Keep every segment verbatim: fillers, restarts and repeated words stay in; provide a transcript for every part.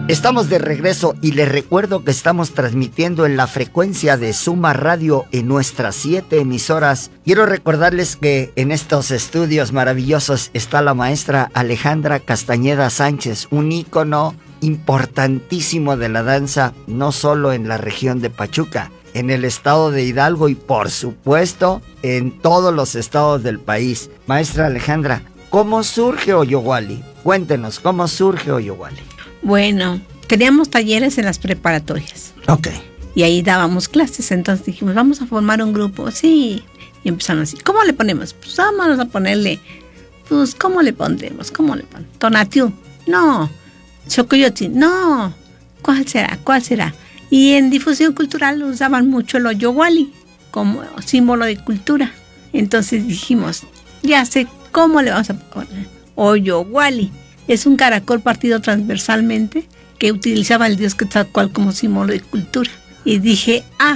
Estamos de regreso y les recuerdo que estamos transmitiendo en la frecuencia de Suma Radio en nuestras siete emisoras. Quiero recordarles que en estos estudios maravillosos está la maestra Alejandra Castañeda Sánchez, un ícono importantísimo de la danza, no solo en la región de Pachuca, en el estado de Hidalgo y por supuesto en todos los estados del país. Maestra Alejandra, ¿cómo surge Oyowali? Cuéntenos, ¿cómo surge Oyowali? Bueno, teníamos talleres en las preparatorias. Ok. Y ahí dábamos clases, entonces dijimos, vamos a formar un grupo. Sí. Y empezamos así. ¿Cómo le ponemos? Pues vamos a ponerle, pues, ¿cómo le pondremos? ¿Cómo le ponemos? Tonatiuh. No. Xocoyotzi. No. ¿Cuál será? ¿Cuál será? Y en difusión cultural usaban mucho el Oyowali como símbolo de cultura. Entonces dijimos, ya sé cómo le vamos a poner. Oyowali. Es un caracol partido transversalmente que utilizaba el dios Quetzalcóatl como símbolo de cultura. Y dije, ah,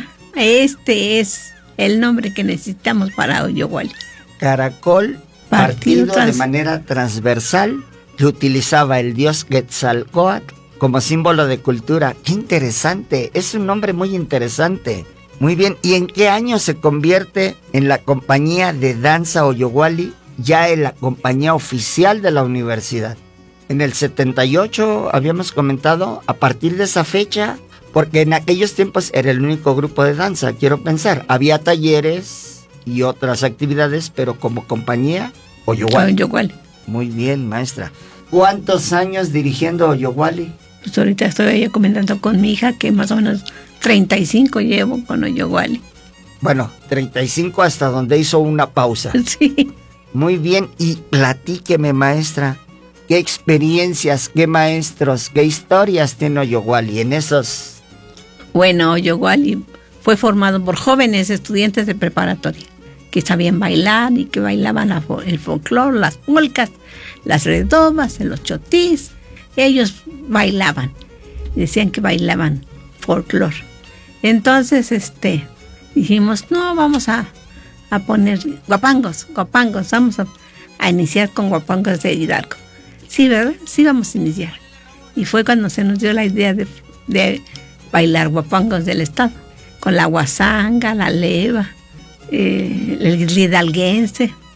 este es el nombre que necesitamos para Oyowali. Caracol partido, partido trans- de manera transversal que utilizaba el dios Quetzalcóatl como símbolo de cultura. ¡Qué interesante! Es un nombre muy interesante. Muy bien, ¿y en qué año se convierte en la compañía de danza Oyowali, ya en la compañía oficial de la universidad? En el setenta y ocho habíamos comentado, a partir de esa fecha, porque en aquellos tiempos era el único grupo de danza, quiero pensar. Había talleres y otras actividades, pero como compañía, Oyowali. Oyowali. Muy bien, maestra. ¿Cuántos años dirigiendo Oyowali? Pues ahorita estoy ahí comentando con mi hija que más o menos treinta y cinco llevo con Oyowali. Bueno, treinta y cinco hasta donde hizo una pausa. Sí. Muy bien, y platíqueme, maestra. ¿Qué experiencias, qué maestros, qué historias tiene Oyowali en esos? Bueno, Oyowali fue formado por jóvenes estudiantes de preparatoria que sabían bailar y que bailaban la, el folclore, las polcas, las redobas, los chotís. Ellos bailaban, decían que bailaban folclore. Entonces, este, dijimos, no, vamos a, a poner guapangos, guapangos, vamos a, a iniciar con guapangos de Hidalgo. Sí, ¿verdad? Sí, vamos a iniciar. Y fue cuando se nos dio la idea de, de bailar guapangos del estado, con la guasanga, la leva, eh, el hidalguense.